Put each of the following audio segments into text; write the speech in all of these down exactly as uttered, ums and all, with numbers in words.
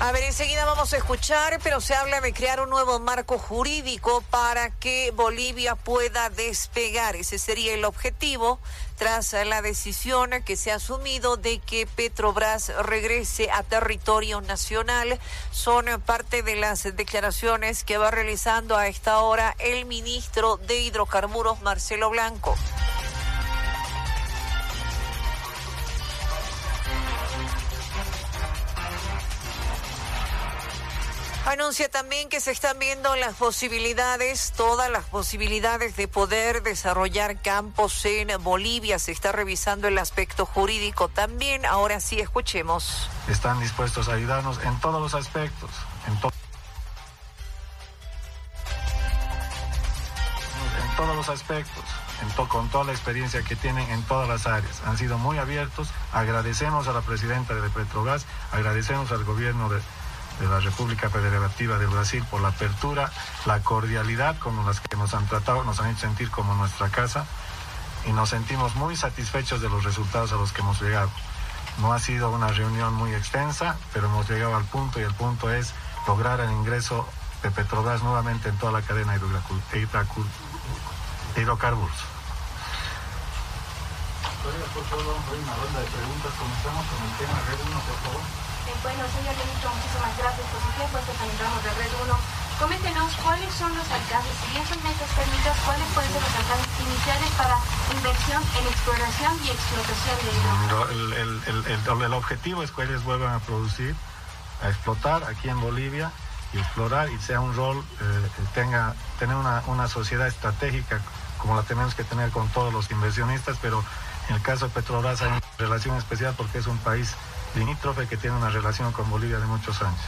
A ver, enseguida vamos a escuchar, pero se habla de crear un nuevo marco jurídico para que Bolivia pueda despegar. Ese sería el objetivo tras la decisión que se ha asumido de que Petrobras regrese a territorio nacional. Son parte de las declaraciones que va realizando a esta hora el ministro de Hidrocarburos, Marcelo Blanco. Anuncia también que se están viendo las posibilidades, todas las posibilidades de poder desarrollar campos en Bolivia. Se está revisando el aspecto jurídico también. Ahora sí, escuchemos. Están dispuestos a ayudarnos en todos los aspectos, en, to- en todos los aspectos, en to- con toda la experiencia que tienen en todas las áreas. Han sido muy abiertos. Agradecemos a la presidenta de Petrobras, agradecemos al gobierno de... de la República Federativa del Brasil por la apertura, la cordialidad con las que nos han tratado, nos han hecho sentir como nuestra casa y nos sentimos muy satisfechos de los resultados a los que hemos llegado. No ha sido una reunión muy extensa, pero hemos llegado al punto y el punto es lograr el ingreso de Petrobras nuevamente en toda la cadena de hidrocarburos. Por favor, una ronda de preguntas. Comenzamos con el tema Red uno, por favor. Bueno, señor ministro, muchísimas gracias por su tiempo. Este entramos de Red uno. Coméntenos cuáles son los alcances, si bien son metas técnicas, cuáles pueden ser los alcances iniciales para inversión en exploración y explotación de hidrocarburos. El, el, el, el, el objetivo es que ellos vuelvan a producir, a explotar aquí en Bolivia y explorar y sea un rol, eh, tenga tener una, una sociedad estratégica como la tenemos que tener con todos los inversionistas, pero en el caso de Petrobras hay una relación especial porque es un país limítrofe que tiene una relación con Bolivia de muchos años.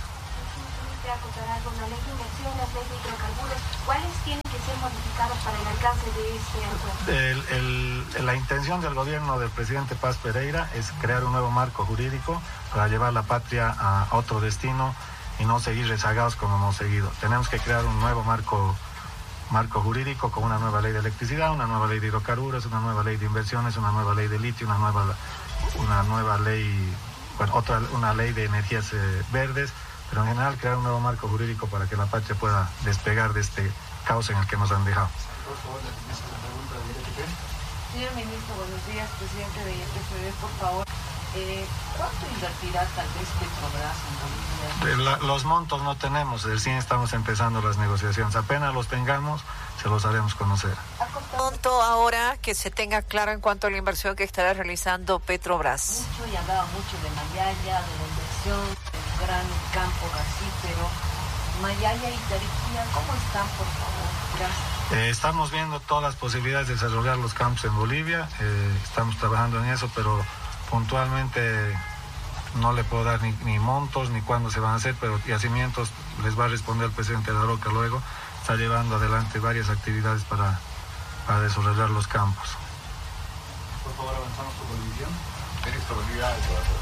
La ley de inversión, las leyes de hidrocarburos, ¿cuáles tienen que ser modificadas para el alcance de este acuerdo? El, el, la intención del gobierno del presidente Paz Pereira es crear un nuevo marco jurídico para llevar la patria a otro destino y no seguir rezagados como hemos seguido. Tenemos que crear un nuevo marco marco jurídico con una nueva ley de electricidad, una nueva ley de hidrocarburos, una nueva ley de inversiones, una nueva ley de litio, una nueva una nueva ley, bueno, otra una ley de energías eh, verdes, pero en general crear un nuevo marco jurídico para que la patria pueda despegar de este caos en el que nos han dejado. Por favor, la pregunta de I T P. Señor ministro, buenos días, presidente de I T P, por favor. Eh, ¿Cuánto invertirá tal vez Petrobras en Bolivia? La, los montos no tenemos, recién estamos empezando las negociaciones. Apenas los tengamos, se los haremos conocer. Monto ahora que se tenga claro en cuanto a la inversión que estará realizando Petrobras. Mucho y hablaba mucho de Mayaya, de la inversión, del gran campo gasífero. Mayaya y Tariquía, ¿cómo están, por favor? Gracias. Eh, estamos viendo todas las posibilidades de desarrollar los campos en Bolivia. Eh, estamos trabajando en eso, pero puntualmente no le puedo dar ni, ni montos ni cuándo se van a hacer, pero yacimientos les va a responder el presidente de la Roca luego. Está llevando adelante varias actividades para, para desarrollar los campos. Por favor, avanzamos con Bolivia. Ministro, buen día.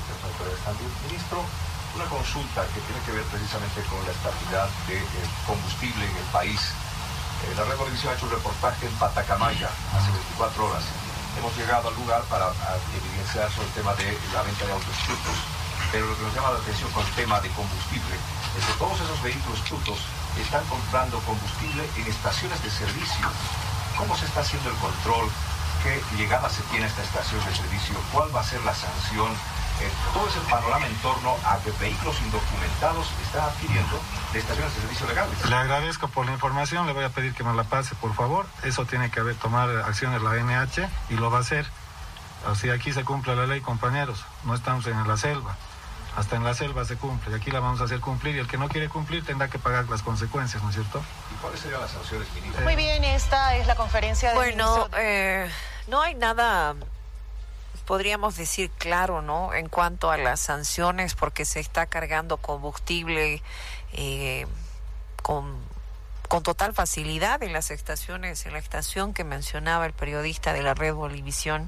Ministro, una consulta que tiene que ver precisamente con la estabilidad del combustible en el país. Eh, la Red Bolivia ha hecho un reportaje en Patacamaya hace veinticuatro horas. Hemos llegado al lugar para evidenciar sobre el tema de la venta de autos chutos, pero lo que nos llama la atención con el tema de combustible es que todos esos vehículos chutos están comprando combustible en estaciones de servicio. ¿Cómo se está haciendo el control? ¿Qué llegada se tiene a esta estación de servicio? ¿Cuál va a ser la sanción? Eh, todo ese panorama en torno a que vehículos indocumentados están adquiriendo de estaciones de servicio legales. Le agradezco por la información, le voy a pedir que me la pase, por favor. Eso tiene que haber, tomar acciones la N H y lo va a hacer. Así aquí se cumple la ley, compañeros. No estamos en la selva. Hasta en la selva se cumple y aquí la vamos a hacer cumplir y el que no quiere cumplir tendrá que pagar las consecuencias, ¿no es cierto? ¿Y cuáles serían las sanciones, ministro? Muy bien, esta es la conferencia de Bueno, ministro... eh, no hay nada, podríamos decir claro, ¿no? En cuanto a las sanciones, porque se está cargando combustible eh, con, con total facilidad en las estaciones, en la estación que mencionaba el periodista de la Red Bolivisión,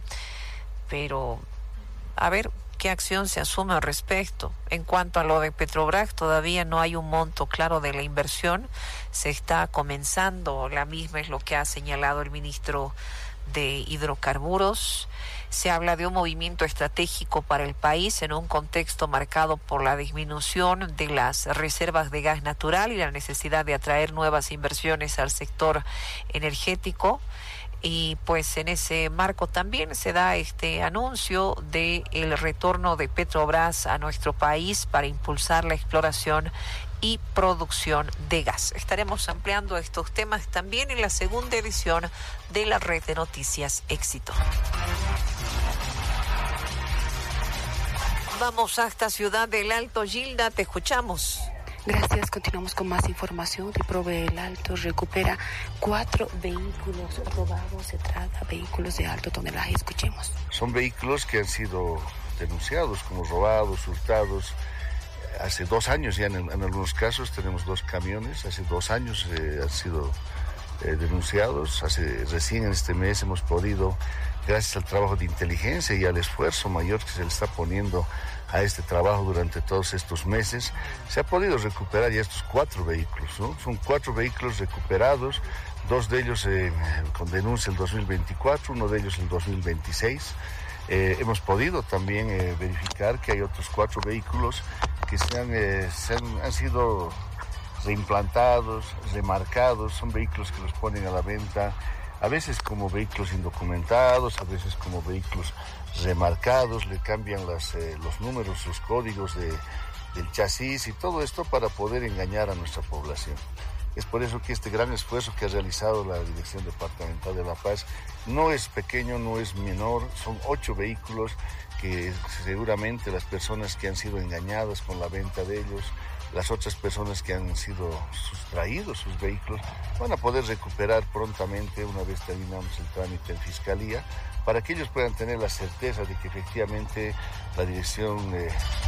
pero a ver qué acción se asume al respecto. En cuanto a lo de Petrobras, todavía no hay un monto claro de la inversión, se está comenzando, la misma es lo que ha señalado el ministro de Hidrocarburos. Se habla de un movimiento estratégico para el país en un contexto marcado por la disminución de las reservas de gas natural y la necesidad de atraer nuevas inversiones al sector energético. Y pues en ese marco también se da este anuncio de el retorno de Petrobras a nuestro país para impulsar la exploración y producción de gas. Estaremos ampliando estos temas también en la segunda edición de la Red de Noticias Éxito. Vamos hasta Ciudad del Alto. Gilda, te escuchamos. Gracias. Continuamos con más información. DIPROVE El Alto recupera cuatro vehículos robados. Se trata de vehículos de alto tonelaje. Escuchemos. Son vehículos que han sido denunciados como robados, hurtados. Hace dos años ya en, en algunos casos tenemos dos camiones. Hace dos años eh, han sido eh, denunciados. Hace recién en este mes hemos podido, gracias al trabajo de inteligencia y al esfuerzo mayor que se le está poniendo a este trabajo durante todos estos meses, se ha podido recuperar ya estos cuatro vehículos, ¿no? Son cuatro vehículos recuperados, dos de ellos eh, con denuncia el dos mil veinticuatro, uno de ellos el dos mil veintiséis. Eh, hemos podido también eh, verificar que hay otros cuatro vehículos que se han, eh, se han, han sido reimplantados, remarcados, son vehículos que los ponen a la venta, a veces como vehículos indocumentados, a veces como vehículos remarcados, le cambian las, eh, los números, los códigos de, del chasis y todo esto para poder engañar a nuestra población. Es por eso que este gran esfuerzo que ha realizado la Dirección Departamental de La Paz no es pequeño, no es menor, son ocho vehículos que seguramente las personas que han sido engañadas con la venta de ellos, las otras personas que han sido sustraídos sus vehículos, van a poder recuperar prontamente una vez terminamos el trámite en Fiscalía, para que ellos puedan tener la certeza de que efectivamente la Dirección de, de,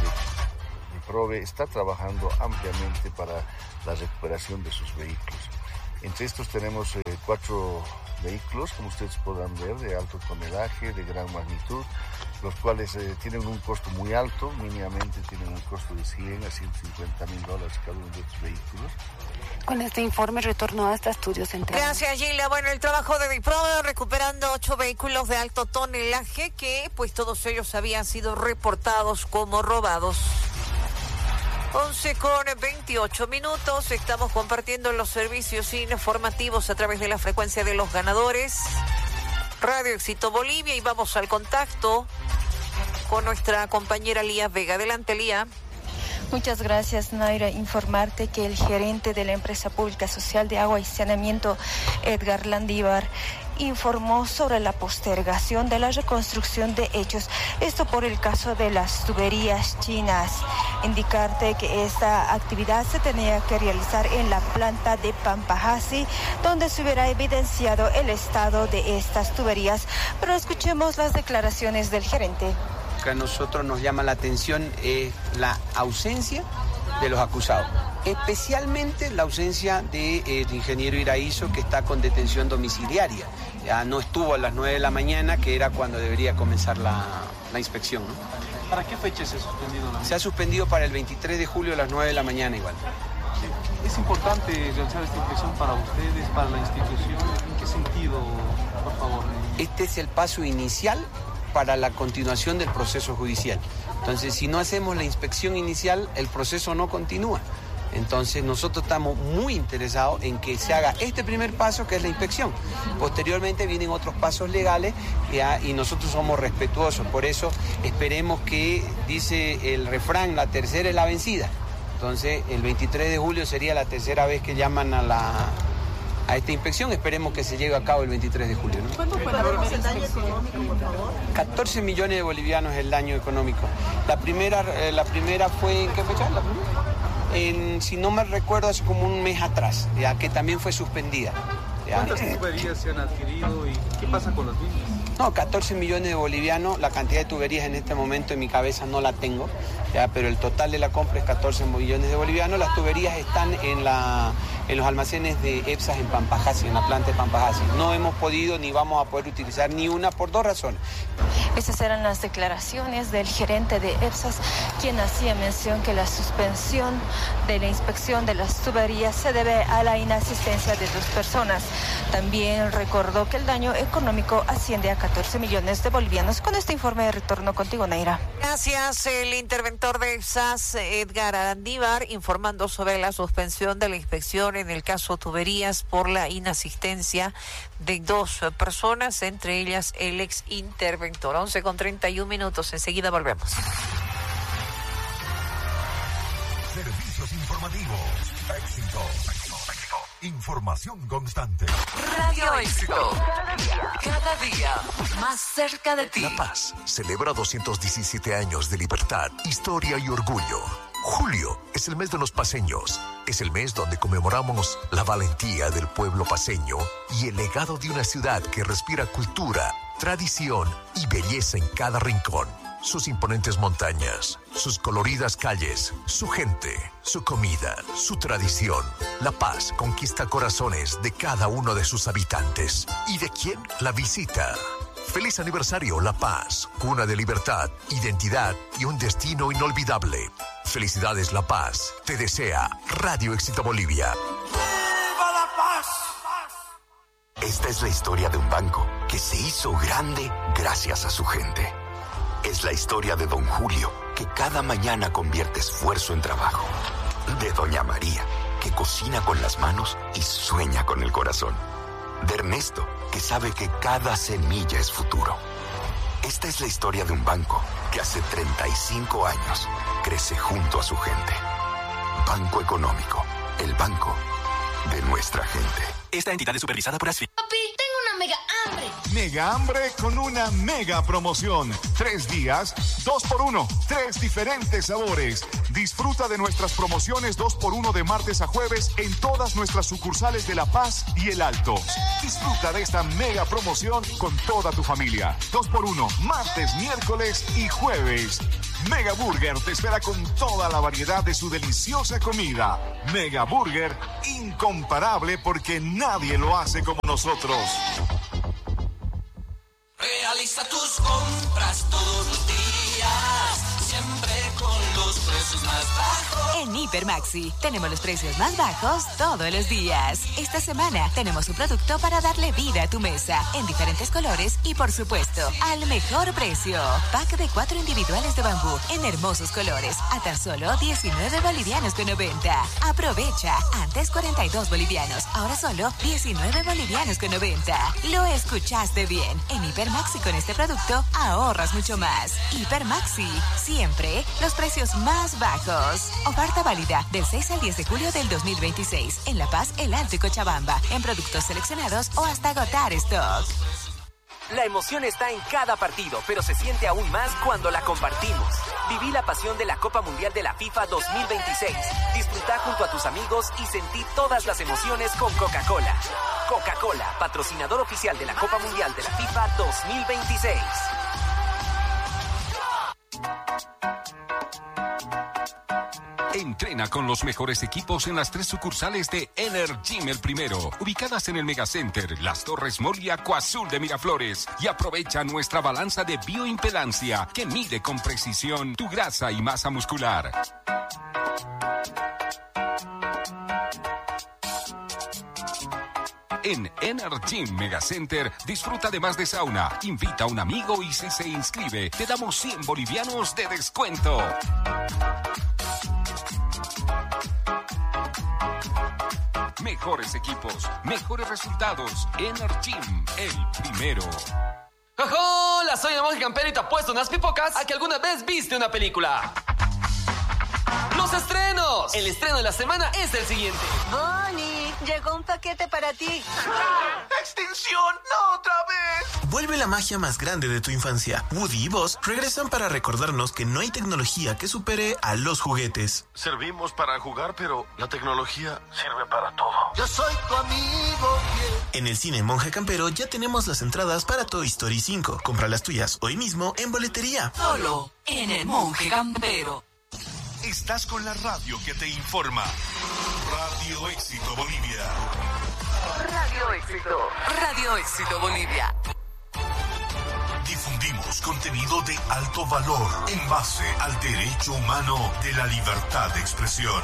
de DIPROVE está trabajando ampliamente para la recuperación de sus vehículos. Entre estos tenemos eh, cuatro vehículos, como ustedes podrán ver, de alto tonelaje, de gran magnitud, los cuales eh, tienen un costo muy alto, mínimamente tienen un costo de cien a ciento cincuenta mil dólares cada uno de estos vehículos. Con este informe retornó hasta Estudios Centrales. Gracias, Gila. Bueno, el trabajo de DIPROVE recuperando ocho vehículos de alto tonelaje que pues todos ellos habían sido reportados como robados. once con veintiocho minutos, estamos compartiendo los servicios informativos a través de la frecuencia de los ganadores, Radio Éxito Bolivia, y vamos al contacto con nuestra compañera Lía Vega. Adelante, Lía. Muchas gracias, Naira. Informarte que el gerente de la Empresa Pública Social de Agua y Saneamiento, Edgar Landívar, informó sobre la postergación de la reconstrucción de hechos, esto por el caso de las tuberías chinas. Indicarte que esta actividad se tenía que realizar en la planta de Pampajasi, donde se hubiera evidenciado el estado de estas tuberías. Pero escuchemos las declaraciones del gerente. Que a nosotros nos llama la atención es la ausencia de los acusados, especialmente la ausencia del de, eh, ingeniero Iraízo, que está con detención domiciliaria. Ya no estuvo a las nueve de la mañana, que era cuando debería comenzar la, la inspección, ¿no? ¿Para qué fecha se ha suspendido la Se ha suspendido para el veintitrés de julio a las nueve de la mañana igual. Sí. ¿Es importante realizar esta inspección para ustedes, para la institución? ¿En qué sentido, por favor? Este es el paso inicial para la continuación del proceso judicial. Entonces, si no hacemos la inspección inicial, el proceso no continúa. Entonces, nosotros estamos muy interesados en que se haga este primer paso, que es la inspección. Posteriormente vienen otros pasos legales, ya, y nosotros somos respetuosos. Por eso esperemos que, dice el refrán, la tercera es la vencida. Entonces, el veintitrés de julio sería la tercera vez que llaman a la... a esta inspección. Esperemos que se lleve a cabo el veintitrés de julio, ¿no? ¿Cuánto fue el daño económico, por favor? catorce millones de bolivianos el daño económico. La primera, eh, la primera fue, ¿en qué fecha? ¿La primera? En, si no me recuerdo, hace como un mes atrás, ya, que también fue suspendida. Ya. ¿Cuántas tuberías se han adquirido y qué pasa con las mismas? No, catorce millones de bolivianos, la cantidad de tuberías en este momento en mi cabeza no la tengo, ya, pero el total de la compra es catorce millones de bolivianos. Las tuberías están en, la, en los almacenes de EPSAS en Pampajasi, en la planta de Pampajasi. No hemos podido ni vamos a poder utilizar ni una por dos razones. Esas eran las declaraciones del gerente de EPSAS, quien hacía mención que la suspensión de la inspección de las tuberías se debe a la inasistencia de dos personas. También recordó que el daño económico asciende a catorce millones de bolivianos. Con este informe de retorno contigo, Naira. Gracias. El interventor de EPSAS, Edgar Arandívar, informando sobre la suspensión de la inspección en el caso tuberías por la inasistencia de dos personas, entre ellas el ex interventor. once con treinta y un minutos. Enseguida volvemos. Servicios informativos. Éxito. Información constante. Radio Éxito. Cada día, cada día más cerca de ti. La Paz celebra doscientos diecisiete años de libertad, historia y orgullo. Julio es el mes de los paceños. Es el mes donde conmemoramos la valentía del pueblo paceño y el legado de una ciudad que respira cultura, tradición y belleza en cada rincón. Sus imponentes montañas, sus coloridas calles, su gente, su comida, su tradición. La Paz conquista corazones de cada uno de sus habitantes. ¿Y de quién la visita? Feliz aniversario, La Paz, cuna de libertad, identidad y un destino inolvidable. Felicidades, La Paz. Te desea Radio Éxito Bolivia. ¡Viva La Paz! Esta es la historia de un banco que se hizo grande gracias a su gente. Es la historia de don Julio, que cada mañana convierte esfuerzo en trabajo. De doña María, que cocina con las manos y sueña con el corazón. De Ernesto, que sabe que cada semilla es futuro. Esta es la historia de un banco que hace treinta y cinco años crece junto a su gente. Banco Económico, el banco de nuestra gente. Esta entidad es supervisada por ASFI. Papi, tengo una mega hambre. Mega hambre con una mega promoción. Tres días, dos por uno. Tres diferentes sabores. Disfruta de nuestras promociones dos por uno de martes a jueves en todas nuestras sucursales de La Paz y El Alto. Disfruta de esta mega promoción con toda tu familia. dos por uno, martes, miércoles y jueves. Mega Burger te espera con toda la variedad de su deliciosa comida. Mega Burger, incomparable porque nadie lo hace como nosotros. Realiza tus compras todos los días, siempre con los precios más bajos. En Hiper Maxi tenemos los precios más bajos todos los días. Esta semana tenemos un producto para darle vida a tu mesa en diferentes colores y, por supuesto, al mejor precio. Pack de cuatro individuales de bambú en hermosos colores a tan solo diecinueve bolivianos con noventa. Aprovecha. Antes cuarenta y dos bolivianos, ahora solo diecinueve bolivianos con noventa. Lo escuchaste bien. En Hiper Maxi con este producto ahorras mucho más. Hiper Maxi, siempre los precios más bajos. Oferta válida del seis al diez de julio del dos mil veintiséis en La Paz, El Alto y Cochabamba, en productos seleccionados o hasta agotar stock. La emoción está en cada partido, pero se siente aún más cuando la compartimos. Viví la pasión de la Copa Mundial de la FIFA dos mil veintiséis. Disfruta junto a tus amigos y sentí todas las emociones con Coca-Cola. Coca-Cola, patrocinador oficial de la Copa Mundial de la FIFA dos mil veintiséis. Entrena con los mejores equipos en las tres sucursales de Energym El Primero, ubicadas en el Megacenter, Las Torres Mall y Acuazul de Miraflores. Y aprovecha nuestra balanza de bioimpedancia que mide con precisión tu grasa y masa muscular. En Energym Megacenter disfruta además de sauna. Invita a un amigo y si se inscribe, te damos cien bolivianos de descuento. Mejores equipos, mejores resultados. Energym, el primero. ¡Hola! Soy el monje campero y te apuesto unas pipocas a que alguna vez viste una película. ¡Los estrenos! El estreno de la semana es el siguiente. Bonnie, llegó un paquete para ti. ¡Extinción! ¡No otra vez! Vuelve la magia más grande de tu infancia. Woody y Buzz regresan para recordarnos que no hay tecnología que supere a los juguetes. Servimos para jugar, pero la tecnología sirve para todo. Yo soy tu amigo fiel. En el cine Monje Campero ya tenemos las entradas para Toy Story cinco. Compra las tuyas hoy mismo en boletería. Solo en el Monje Campero. Estás con la radio que te informa. Radio Éxito Bolivia. Radio Éxito. Radio Éxito Bolivia. Difundimos Compartimos contenido de alto valor en base al derecho humano de la libertad de expresión.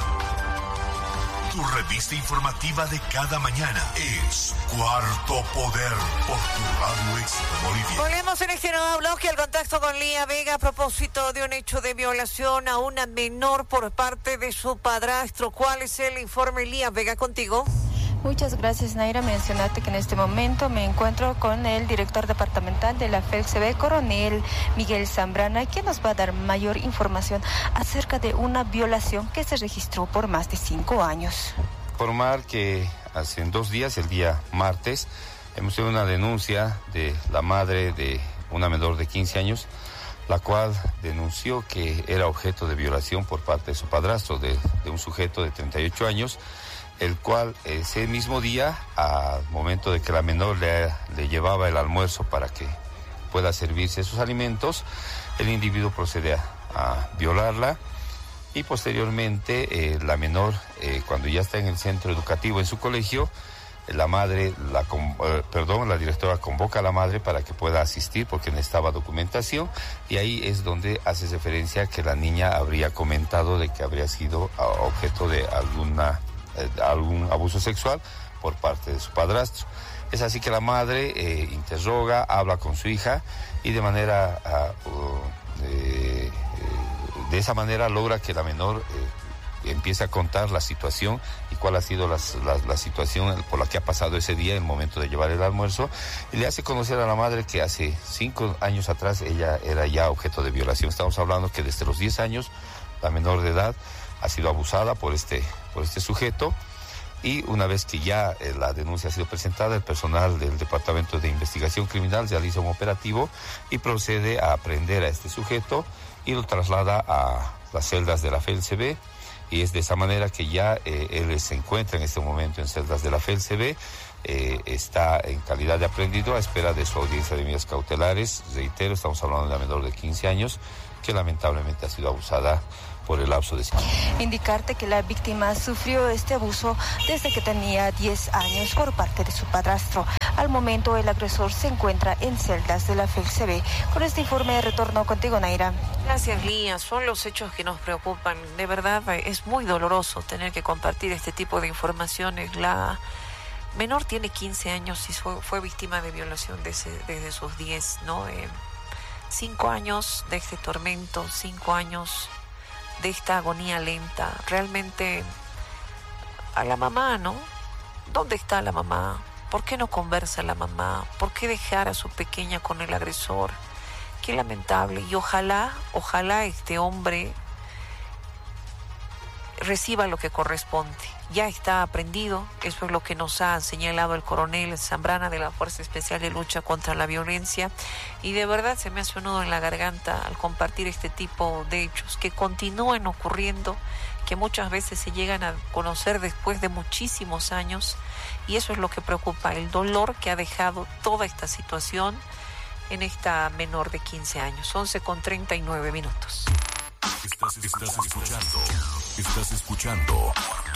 Tu revista informativa de cada mañana es Cuarto Poder por tu Radio Éxito Bolivia. Volvemos en este nuevo bloque al contacto con Lía Vega a propósito de un hecho de violación a una menor por parte de su padrastro. ¿Cuál es el informe, Lía Vega? Contigo. Muchas gracias, Naira. Mencionate que en este momento me encuentro con el director departamental de la F E L C B, coronel Miguel Zambrana, quien nos va a dar mayor información acerca de una violación que se registró por más de cinco años. Informar que hace dos días, el día martes, hemos tenido una denuncia de la madre de una menor de quince años, la cual denunció que era objeto de violación por parte de su padrastro, de, de un sujeto de treinta y ocho años, el cual ese mismo día, al momento de que la menor le, le llevaba el almuerzo para que pueda servirse sus alimentos, el individuo procede a, a violarla y posteriormente eh, la menor, eh, cuando ya está en el centro educativo, en su colegio, la madre, la, eh, perdón, la directora convoca a la madre para que pueda asistir porque necesitaba documentación y ahí es donde hace referencia a que la niña habría comentado de que habría sido objeto de alguna algún abuso sexual por parte de su padrastro. Es así que la madre eh, interroga, habla con su hija y de manera uh, uh, eh, de esa manera logra que la menor eh, empiece a contar la situación y cuál ha sido las, la, la situación por la que ha pasado ese día en el momento de llevar el almuerzo, y le hace conocer a la madre que hace cinco años atrás ella era ya objeto de violación. Estamos hablando que desde los diez años la menor de edad ha sido abusada por este, por este sujeto, y una vez que ya eh, la denuncia ha sido presentada, el personal del Departamento de Investigación Criminal realiza un operativo y procede a aprehender a este sujeto y lo traslada a las celdas de la F E L C B, y es de esa manera que ya eh, él se encuentra en este momento en celdas de la F E L C B, eh, está en calidad de aprehendido a espera de su audiencia de medidas cautelares. Reitero, estamos hablando de una menor de quince años que lamentablemente ha sido abusada por el lapso de... Indicarte que la víctima sufrió este abuso desde que tenía diez años por parte de su padrastro. Al momento, el agresor se encuentra en celdas de la F E L C B. Con este informe retorno contigo, Naira. Gracias, Lía. Son los hechos que nos preocupan. De verdad, es muy doloroso tener que compartir este tipo de informaciones. La menor tiene quince años y fue, fue víctima de violación desde, desde sus diez, ¿no? Eh, cinco años de este tormento, cinco años de esta agonía lenta. Realmente a la mamá, ¿no? ¿Dónde está la mamá? ¿Por qué no conversa la mamá? ¿Por qué dejar a su pequeña con el agresor? Qué lamentable. Y ojalá, ojalá este hombre reciba lo que corresponde. Ya está aprendido, eso es lo que nos ha señalado el coronel Zambrana de la Fuerza Especial de Lucha contra la Violencia, y de verdad se me hace un nudo en la garganta al compartir este tipo de hechos que continúan ocurriendo, que muchas veces se llegan a conocer después de muchísimos años, y eso es lo que preocupa, el dolor que ha dejado toda esta situación en esta menor de quince años. once con treinta y nueve minutos. Estás, estás escuchando, estás escuchando